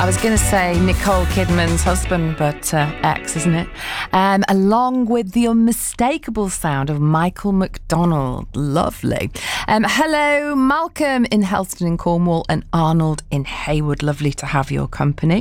I was going to say Nicole Kidman's husband, but ex, isn't it? Along with the unmistakable sound of Michael McDonald. Lovely. Hello, Malcolm in Helston in Cornwall and Arnold in Hayward. Lovely to have your company.